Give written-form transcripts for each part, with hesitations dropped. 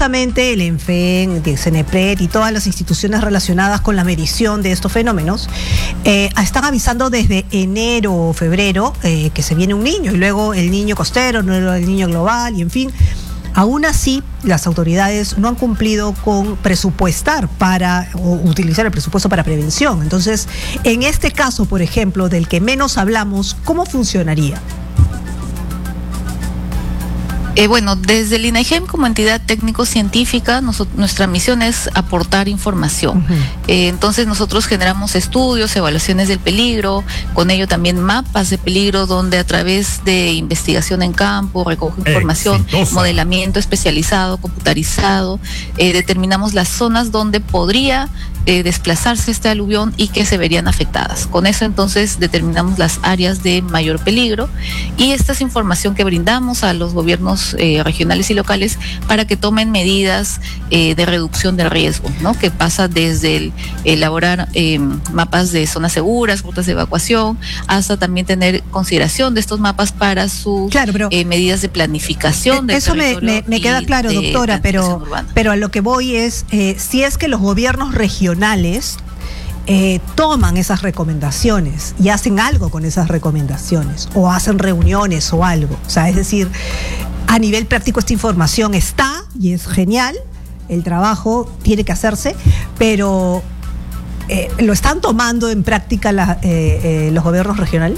curiosamente el ENFEN, el CENEPRED y todas las instituciones relacionadas con la medición de estos fenómenos están avisando desde enero o febrero que se viene un niño, y luego el niño costero, luego el niño global, y en fin. Aún así, las autoridades no han cumplido con presupuestar o utilizar el presupuesto para prevención. Entonces, en este caso, por ejemplo, del que menos hablamos, ¿cómo funcionaría? Bueno, desde el INAIGEM como entidad técnico-científica, nuestra misión es aportar información. Entonces nosotros generamos estudios, evaluaciones del peligro, con ello también mapas de peligro, donde a través de investigación en campo, recojo información, modelamiento especializado, computarizado, determinamos las zonas donde podría desplazarse este aluvión y que se verían afectadas. Con eso entonces determinamos las áreas de mayor peligro, y esta es información que brindamos a los gobiernos regionales y locales para que tomen medidas de reducción del riesgo, ¿no? Que pasa desde el elaborar mapas de zonas seguras, rutas de evacuación, hasta también tener consideración de estos mapas para sus medidas de planificación. Eso me queda claro, doctora, pero a lo que voy es, si es que los gobiernos regionales toman esas recomendaciones y hacen algo con esas recomendaciones, o hacen reuniones o algo. O sea, es decir, a nivel práctico esta información está y es genial, el trabajo tiene que hacerse, pero ¿lo están tomando en práctica los gobiernos regionales?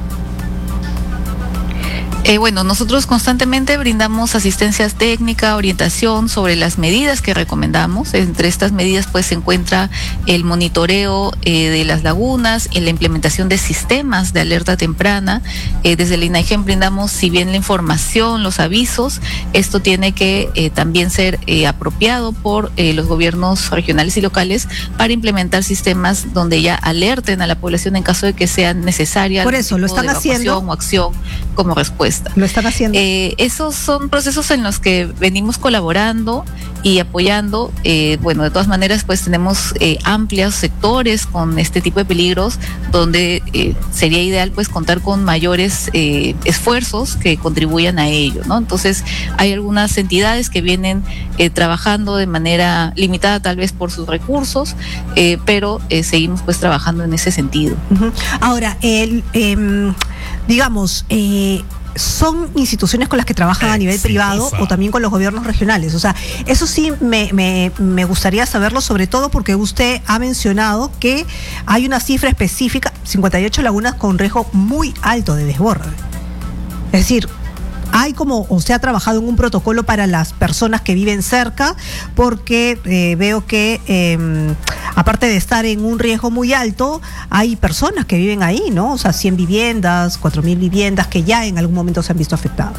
Bueno, nosotros constantemente brindamos asistencia técnica, orientación sobre las medidas que recomendamos. Entre estas medidas pues se encuentra el monitoreo de las lagunas, en la implementación de sistemas de alerta temprana. Desde el INAIGEM brindamos, si bien la información, los avisos, esto tiene que también ser apropiado por los gobiernos regionales y locales para implementar sistemas donde ya alerten a la población en caso de que sea necesaria. Por eso lo están haciendo. O acción como respuesta. Lo están haciendo. Esos son procesos en los que venimos colaborando y apoyando. Bueno, de todas maneras, pues tenemos amplios sectores con este tipo de peligros, donde sería ideal pues contar con mayores esfuerzos que contribuyan a ello, ¿no? Entonces, hay algunas entidades que vienen trabajando de manera limitada, tal vez por sus recursos, pero seguimos pues trabajando en ese sentido. Ahora, digamos, ¿son instituciones con las que trabajan a nivel privado o también con los gobiernos regionales? O sea, eso sí me gustaría saberlo, sobre todo porque usted ha mencionado que hay una cifra específica, 58 lagunas con riesgo muy alto de desborde. Es decir, hay se ha trabajado en un protocolo para las personas que viven cerca, porque veo que aparte de estar en un riesgo muy alto, hay personas que viven ahí, ¿no? O sea, 100 viviendas, 4.000 viviendas que ya en algún momento se han visto afectadas.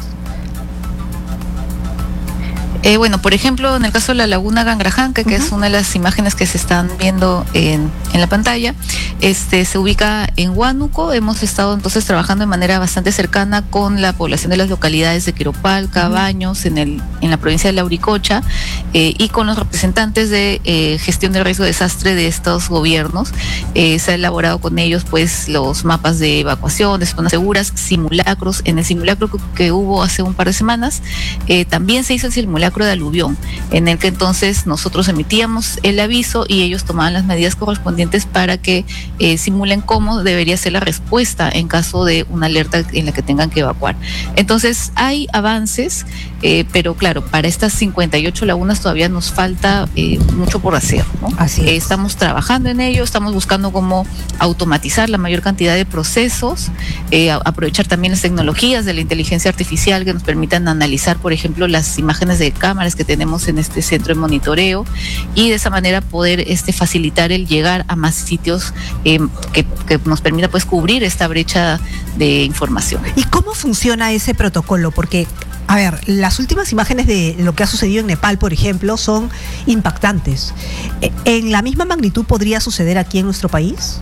Bueno, por ejemplo, en el caso de la laguna Gangrajanca, que es una de las imágenes que se están viendo en la pantalla, se ubica en Huánuco. Hemos estado entonces trabajando de manera bastante cercana con la población de las localidades de Quiropalca, Baños, en la provincia de Lauricocha, y con los representantes de gestión de riesgo de desastre de estos gobiernos. Se ha elaborado con ellos pues los mapas de evacuación, de zonas seguras, simulacros. En el simulacro que hubo hace un par de semanas, también se hizo el simulacro de aluvión, en el que entonces nosotros emitíamos el aviso y ellos tomaban las medidas correspondientes para que simulen cómo debería ser la respuesta en caso de una alerta en la que tengan que evacuar. Entonces hay avances, pero claro, para estas 58 lagunas todavía nos falta mucho por hacer, ¿no? Así es. Estamos trabajando en ello, estamos buscando cómo automatizar la mayor cantidad de procesos, aprovechar también las tecnologías de la inteligencia artificial que nos permitan analizar, por ejemplo, las imágenes de cámaras que tenemos en este centro de monitoreo, y de esa manera poder facilitar el llegar a más sitios que nos permita pues cubrir esta brecha de información. ¿Y cómo funciona ese protocolo? Porque, a ver, las últimas imágenes de lo que ha sucedido en Nepal, por ejemplo, son impactantes. ¿En la misma magnitud podría suceder aquí en nuestro país?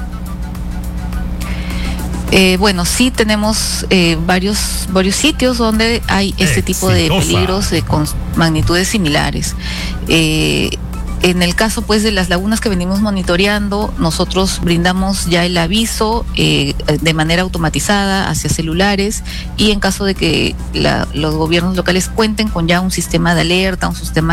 Bueno, sí tenemos varios sitios donde hay este tipo de peligros con magnitudes similares. En el caso pues de las lagunas que venimos monitoreando, nosotros brindamos ya el aviso de manera automatizada hacia celulares, y en caso de que los gobiernos locales cuenten con ya un sistema de alerta, un sistema